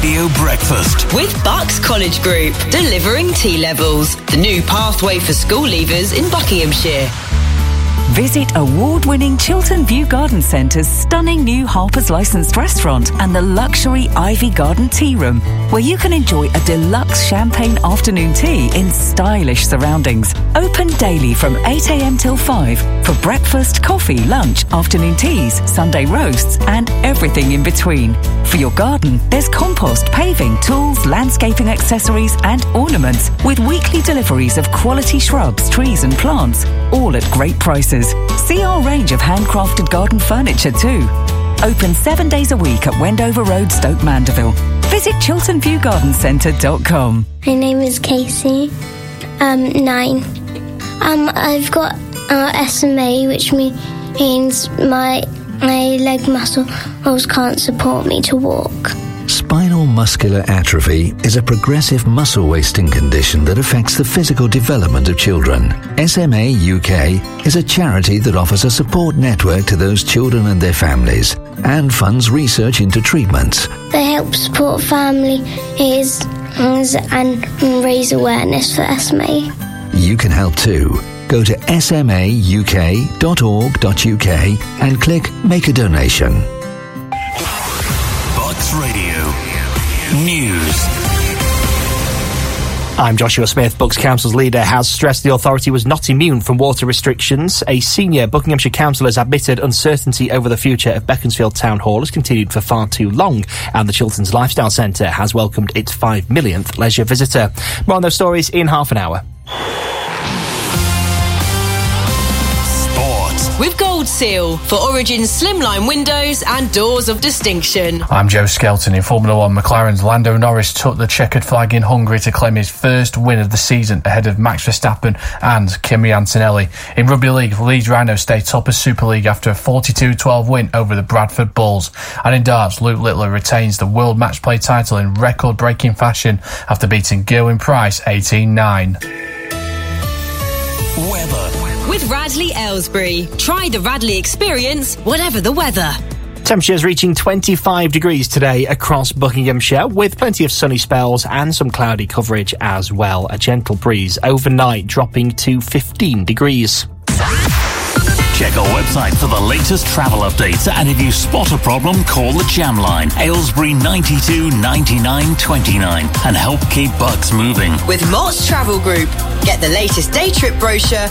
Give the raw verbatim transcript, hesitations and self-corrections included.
Radio Breakfast with Bucks College Group, delivering T-levels. The new pathway for school leavers in Buckinghamshire. Visit award-winning Chiltern View Garden Centre's stunning new Harper's licensed restaurant and the luxury Ivy Garden Tea Room, where you can enjoy a deluxe champagne afternoon tea in stylish surroundings. Open daily from eight a.m. till five for breakfast, coffee, lunch, afternoon teas, Sunday roasts and everything in between. For your garden, there's compost, paving, tools, landscaping accessories and ornaments with weekly deliveries of quality shrubs, trees and plants, all at great prices. See our range of handcrafted garden furniture too. Open seven days a week at Wendover Road, Stoke Mandeville. Visit chiltern view garden centre dot com. My name is Casey. Um, nine. Um, I've got uh, S M A, which means my my leg muscles can't support me to walk. Spinal muscular atrophy is a progressive muscle wasting condition that affects the physical development of children. S M A U K is a charity that offers a support network to those children and their families and funds research into treatments. They help support families and raise awareness for S M A. You can help too. Go to s m a u k dot org dot u k and click Make a Donation. Bucks Radio News. I'm Joshua Smith. Bucks Council's leader has stressed the authority was not immune from water restrictions. A senior Buckinghamshire councillor has admitted uncertainty over the future of Beaconsfield Town Hall has continued for far too long, and the Chilterns Lifestyle Centre has welcomed its five millionth leisure visitor. More on those stories in half an hour. With Gold Seal for Origin's slimline windows and doors of distinction. I'm Joe Skelton. In Formula One, McLaren's Lando Norris took the checkered flag in Hungary to claim his first win of the season ahead of Max Verstappen and Kimi Antonelli. In Rugby League, Leeds Rhinos stay top of Super League after a forty-two twelve win over the Bradford Bulls. And in darts, Luke Littler retains the World Match Play title in record-breaking fashion after beating Gerwyn Price eighteen nine. Weather. With Radley Aylesbury. Try the Radley experience, whatever the weather. Temperatures reaching twenty-five degrees today across Buckinghamshire, with plenty of sunny spells and some cloudy coverage as well. A gentle breeze overnight, dropping to fifteen degrees. Check our website for the latest travel updates, and if you spot a problem, call the Jam Line, Aylesbury ninety-two ninety-nine twenty-nine, and help keep Bucks moving. With Mott's Travel Group. Get the latest day trip brochure